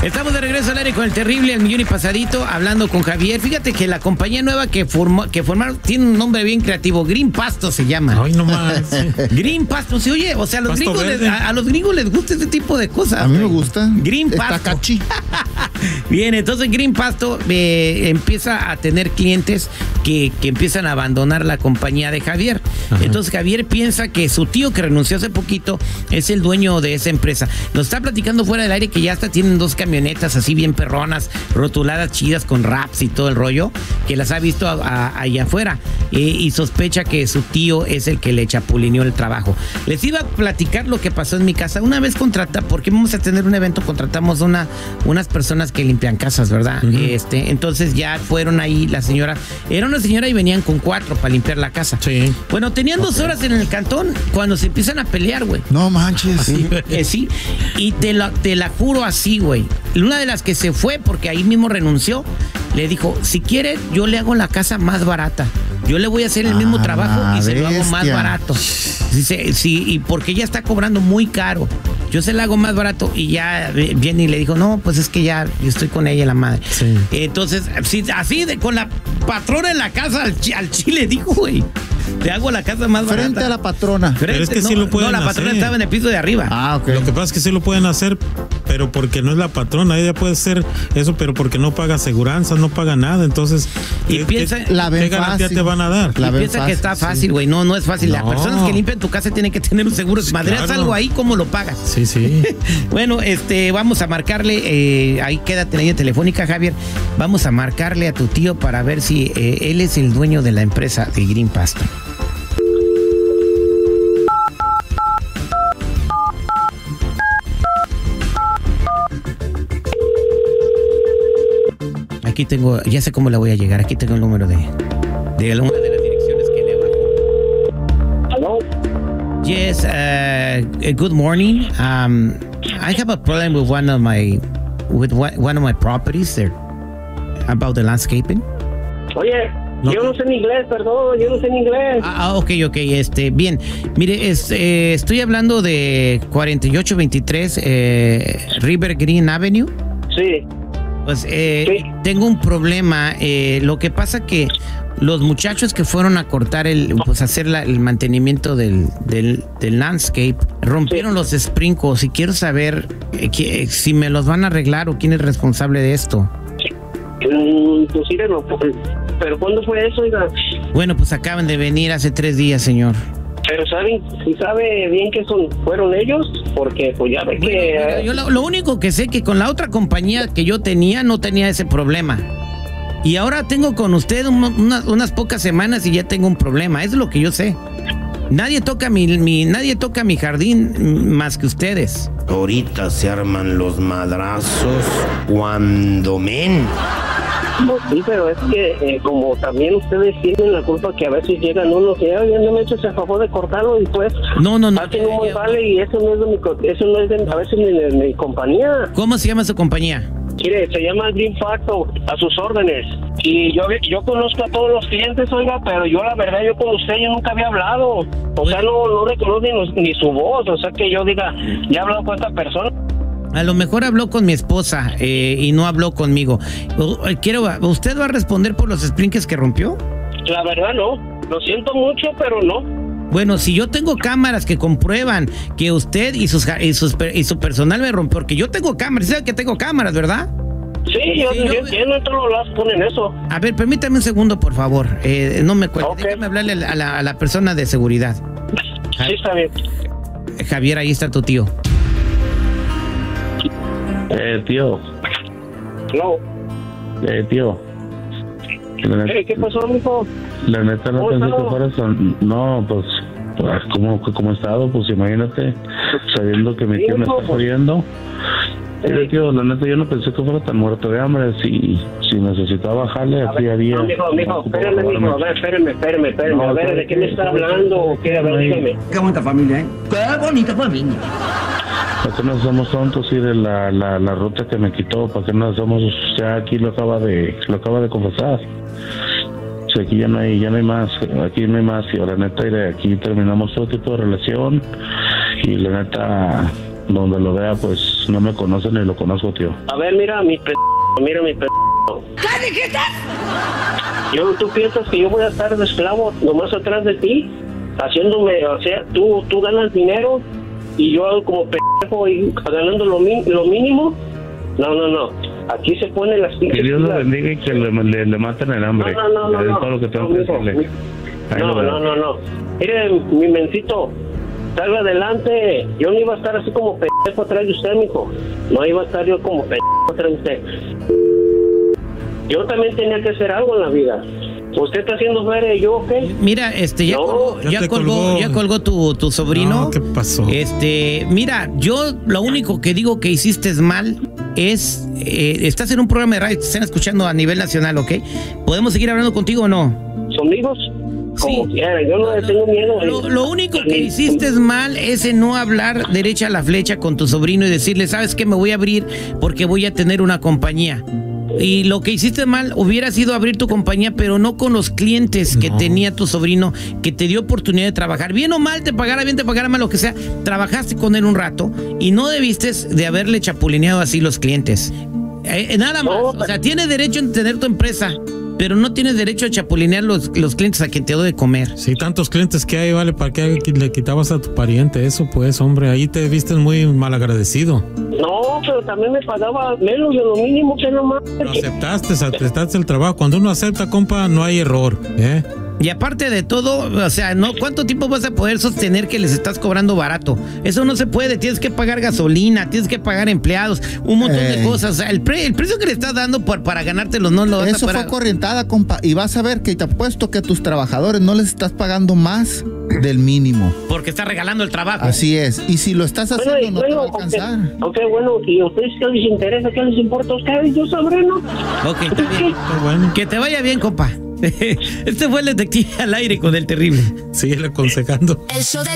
Estamos de regreso al aire con el terrible, el millón y pasadito, hablando con Javier. Fíjate que la compañía nueva que formaron tiene un nombre bien creativo, Green Pasto se llama. Ay, no más. Green Pasto, sí, oye, o sea, a los gringos les gusta este tipo de cosas. A mí me gusta. Green Pasto. Está cachi. Bien, entonces Green Pasto empieza a tener clientes que empiezan a abandonar la compañía de Javier. Ajá. Entonces Javier piensa que su tío, que renunció hace poquito, es el dueño de esa empresa. Nos está platicando fuera del aire que ya hasta tienen 2 camionetas así bien perronas, rotuladas chidas con raps y todo el rollo, que las ha visto allá afuera, y sospecha que su tío es el que le chapulineó el trabajo. Les iba a platicar lo que pasó en mi casa. Una vez porque vamos a tener un evento, contratamos unas personas que limpian casas, ¿verdad? Uh-huh. Entonces ya fueron ahí, era una señora y venían con 4 para limpiar la casa. Sí. Bueno, tenían 2 horas en el cantón cuando se empiezan a pelear, güey. No manches. Sí. Y te la juro así, güey. Una de las que se fue, porque ahí mismo renunció, le dijo, si quiere, yo le hago la casa más barata. Yo le voy a hacer el mismo trabajo y se lo hago más barato. Dice, sí, y porque ella está cobrando muy caro. Yo se la hago más barato. Y ya viene y le dijo, no, pues es que ya yo estoy con ella, la madre. Sí. Entonces, con la patrona en la casa al chile, dijo, güey, te hago la casa más barata. Frente a la patrona. Pero es que sí lo pueden hacer. No, la patrona estaba en el piso de arriba. Ah, ok. Lo que pasa es que sí lo pueden hacer, pero porque no es la patrona. Ella puede hacer eso, pero porque no paga aseguranza, no paga nada. Entonces, y piensa, ¿qué garantía te van a dar? Y piensa que está fácil, güey. No es fácil. Las personas que limpian tu casa tienen que tener un seguro. Si madreas algo ahí, ¿cómo lo pagas? Sí. Bueno, vamos a marcarle, ahí quédate en la línea telefónica, Javier. Vamos a marcarle a tu tío para ver si él es el dueño de la empresa de Green Pasto. Aquí tengo, ya sé cómo la voy a llegar. Aquí tengo el número de una de las direcciones que le bajó. Hello? Yes, good morning. I have a problem with one of my properties there about the landscaping. Oye, yo no sé en inglés, perdón, yo no sé en inglés. Ok, bien. Mire, estoy hablando de 4823 River Green Avenue. Sí. Pues sí. Tengo un problema. Lo que pasa que los muchachos que fueron a cortar hacer el mantenimiento del landscape rompieron los sprinkles y quiero saber si me los van a arreglar o quién es responsable de esto. Pues sí, pero ¿cuándo fue eso, oiga? Bueno, pues acaban de venir hace 3 días, señor. Pero sabe bien que fueron ellos, porque pues ya ve que... Yo lo único que sé que con la otra compañía que yo tenía no tenía ese problema. Y ahora tengo con usted unas pocas semanas y ya tengo un problema. Es lo que yo sé. Nadie toca mi jardín más que ustedes. Ahorita se arman los madrazos cuando men. No, sí, pero es que como también ustedes tienen la culpa que a veces llegan unos que ya no me he hecho ese favor de cortarlo y pues no hacen un vale y eso no es de a veces ni de mi compañía. ¿Cómo se llama su compañía? Mire, se llama Green Pasto, a sus órdenes. Y yo conozco a todos los clientes, oiga, pero yo la verdad, yo con usted yo nunca había hablado. O sea, no reconozco ni su voz, o sea que yo diga, ya he hablado con esta persona. A lo mejor habló con mi esposa y no habló conmigo. ¿Usted va a responder por los sprinkles que rompió? La verdad no, lo siento mucho, pero no. Bueno, si yo tengo cámaras que comprueban que usted y su personal me rompió, porque yo tengo cámaras, ¿sabe que tengo cámaras, verdad? Sí, yo entiendo, en todos lados ponen eso. A ver, permítame un segundo, por favor. No me cuente, okay. Déjame hablarle a la persona de seguridad. Sí, está bien. Javier, ahí está tu tío. Tío. No. Tío. ¿Qué pasó, mijo? La neta no pensé que fueras no, pues como he estado, pues imagínate, sabiendo que mi tío me está jodiendo. Tío, la neta yo no pensé que fuera tan muerto de hambre. Si necesitaba bajarle, aquí había... No, mijo, espérame, mijo, a ver, espérame. No, a ver, ¿de qué me está hablando o qué? A ver, dígame. Qué bonita familia, ¿eh? Qué bonita familia. ¿Para qué nos hacemos tontos y de la ruta que me quitó? ¿Para qué nos hacemos? Ya aquí lo acaba de confesar. O sea, aquí ya no hay más, aquí no hay más. Y la neta, aquí terminamos todo tipo de relación. Y la neta, donde lo vea, pues no me conoce ni lo conozco, tío. A ver, mira mi ¿Qué dijiste? ¿Tú piensas que yo voy a estar de esclavo nomás atrás de ti? Haciéndome, o sea, tú ganas dinero y yo como pendejo y ganando lo mínimo. No. Aquí se pone las pilas. Que Dios lo bendiga y que le maten el hambre. No. Es todo lo que tengo que decirle. No. Mire, mi mencito, salga adelante. Yo no iba a estar así como pendejo atrás de usted, mijo. No iba a estar yo como pendejo atrás de usted. Yo también tenía que hacer algo en la vida. ¿Usted está haciendo feria y yo qué? Mira, ya colgó tu sobrino. No, ¿qué pasó? Mira, yo lo único que digo que hiciste mal es, estás en un programa de radio, te están escuchando a nivel nacional, ¿ok? ¿Podemos seguir hablando contigo o no? ¿Son amigos? Como quiera, yo no tengo miedo. Lo único que hiciste mal es en no hablar derecha a la flecha con tu sobrino y decirle, ¿sabes qué? Me voy a abrir porque voy a tener una compañía. Y lo que hiciste mal hubiera sido abrir tu compañía, pero no con los clientes que tenía tu sobrino, que te dio oportunidad de trabajar. Bien o mal, te pagara bien, te pagara mal, lo que sea. Trabajaste con él un rato y no debiste de haberle chapulineado así los clientes. Nada más. O sea, tienes derecho a tener tu empresa, pero no tienes derecho a chapulinear los clientes a quien te doy de comer. Sí, tantos clientes que hay, vale, ¿para qué le quitabas a tu pariente eso? Pues, hombre, ahí te viste muy malagradecido. No, pero también me pagaba menos de lo mínimo que nomás. Lo aceptaste el trabajo. Cuando uno acepta, compa, no hay error, ¿eh? Y aparte de todo, o sea, ¿no? ¿Cuánto tiempo vas a poder sostener que les estás cobrando barato? Eso no se puede, tienes que pagar gasolina, tienes que pagar empleados, un montón de cosas. O sea, el precio que le estás dando para ganártelo no lo vas Eso fue corrientada, compa, y vas a ver que te apuesto que a tus trabajadores no les estás pagando más del mínimo. Porque estás regalando el trabajo. Así es, y si lo estás haciendo no te va a alcanzar. Ok, bueno, si a ustedes qué les interesa, qué les importa a ustedes, yo sabré, ¿no? Ok, está bien. Bueno. Que te vaya bien, compa. Este fue el detective al aire con el terrible. Síguele aconsejando.